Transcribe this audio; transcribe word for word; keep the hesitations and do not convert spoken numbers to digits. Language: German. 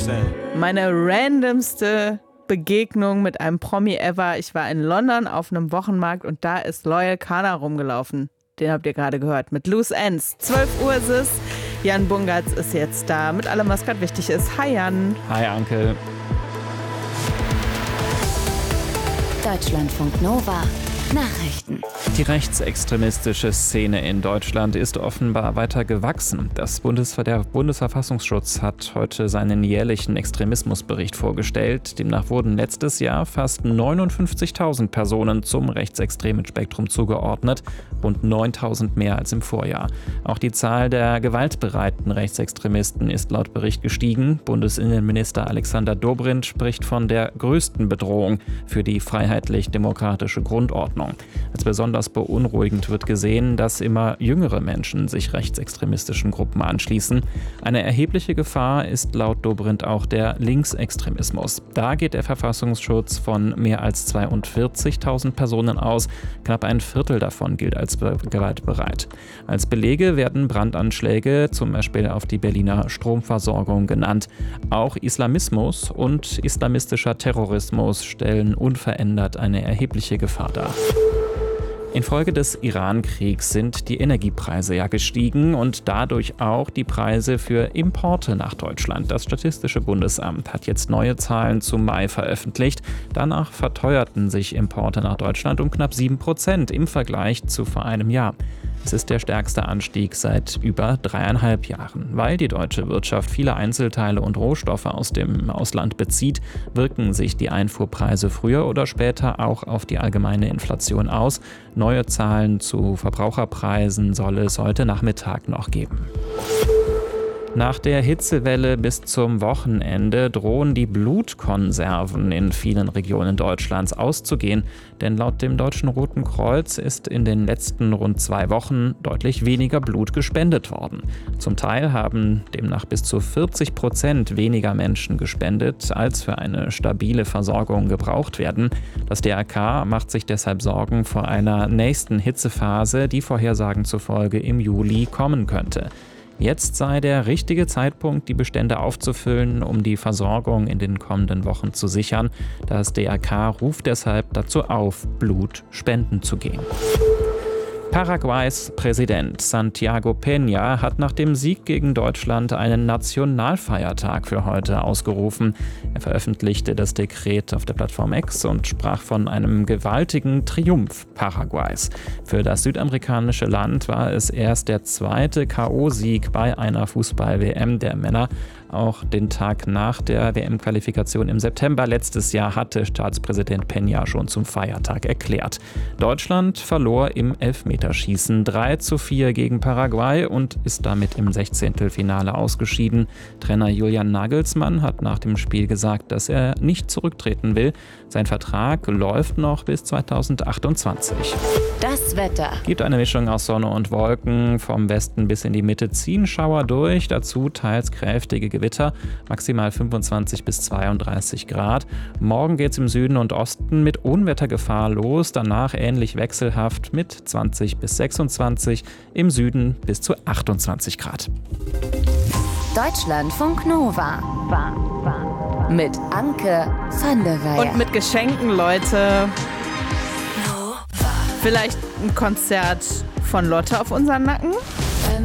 Meine randomste Begegnung mit einem Promi ever. Ich war in London auf einem Wochenmarkt und da ist Loyal Kana rumgelaufen. Den habt ihr gerade gehört. Mit Loose Ends. zwölf Uhr ist es. Jan Bungartz ist jetzt da mit allem, was gerade wichtig ist. Hi Jan. Hi Anke. Deutschlandfunk Nova. Nachrichten. Die rechtsextremistische Szene in Deutschland ist offenbar weiter gewachsen. Das Bundesver- der Bundesverfassungsschutz hat heute seinen jährlichen Extremismusbericht vorgestellt. Demnach wurden letztes Jahr fast neunundfünfzigtausend Personen zum rechtsextremen Spektrum zugeordnet, rund neuntausend mehr als im Vorjahr. Auch die Zahl der gewaltbereiten Rechtsextremisten ist laut Bericht gestiegen. Bundesinnenminister Alexander Dobrindt spricht von der größten Bedrohung für die freiheitlich-demokratische Grundordnung. Als besonders beunruhigend wird gesehen, dass immer jüngere Menschen sich rechtsextremistischen Gruppen anschließen. Eine erhebliche Gefahr ist laut Dobrindt auch der Linksextremismus. Da geht der Verfassungsschutz von mehr als zweiundvierzigtausend Personen aus. Knapp ein Viertel davon gilt als gewaltbereit. Als Belege werden Brandanschläge, zum Beispiel auf die Berliner Stromversorgung, genannt. Auch Islamismus und islamistischer Terrorismus stellen unverändert eine erhebliche Gefahr dar. Infolge des Iran-Kriegs sind die Energiepreise ja gestiegen und dadurch auch die Preise für Importe nach Deutschland. Das Statistische Bundesamt hat jetzt neue Zahlen zum Mai veröffentlicht. Danach verteuerten sich Importe nach Deutschland um knapp sieben Prozent im Vergleich zu vor einem Jahr. Es ist der stärkste Anstieg seit über dreieinhalb Jahren. Weil die deutsche Wirtschaft viele Einzelteile und Rohstoffe aus dem Ausland bezieht, wirken sich die Einfuhrpreise früher oder später auch auf die allgemeine Inflation aus. Neue Zahlen zu Verbraucherpreisen soll es heute Nachmittag noch geben. Nach der Hitzewelle bis zum Wochenende drohen die Blutkonserven in vielen Regionen Deutschlands auszugehen, denn laut dem Deutschen Roten Kreuz ist in den letzten rund zwei Wochen deutlich weniger Blut gespendet worden. Zum Teil haben demnach bis zu vierzig Prozent weniger Menschen gespendet, als für eine stabile Versorgung gebraucht werden. Das D R K macht sich deshalb Sorgen vor einer nächsten Hitzephase, die Vorhersagen zufolge im Juli kommen könnte. Jetzt sei der richtige Zeitpunkt, die Bestände aufzufüllen, um die Versorgung in den kommenden Wochen zu sichern. Das D R K ruft deshalb dazu auf, Blut spenden zu gehen. Paraguays Präsident Santiago Peña hat nach dem Sieg gegen Deutschland einen Nationalfeiertag für heute ausgerufen. Er veröffentlichte das Dekret auf der Plattform X und sprach von einem gewaltigen Triumph Paraguays. Für das südamerikanische Land war es erst der zweite K O-Sieg bei einer Fußball-W M der Männer. Auch den Tag nach der W M-Qualifikation im September letztes Jahr hatte Staatspräsident Peña schon zum Feiertag erklärt. Deutschland verlor im Elfmeterschießen drei zu vier gegen Paraguay und ist damit im Sechzehntelfinale ausgeschieden. Trainer Julian Nagelsmann hat nach dem Spiel gesagt, dass er nicht zurücktreten will. Sein Vertrag läuft noch bis zweitausendachtundzwanzig. Das Wetter. Gibt eine Mischung aus Sonne und Wolken. Vom Westen bis in die Mitte ziehen Schauer durch. Dazu teils kräftige Gewitter. Maximal fünfundzwanzig bis zweiunddreißig Grad. Morgen geht es im Süden und Osten mit Unwettergefahr los. Danach ähnlich wechselhaft mit zwanzig bis sechsundzwanzig. Im Süden bis zu achtundzwanzig Grad. Deutschlandfunk Nova. Mit Anke van der Weyer. Und mit Geschenken, Leute. Vielleicht ein Konzert von Lotte auf unseren Nacken?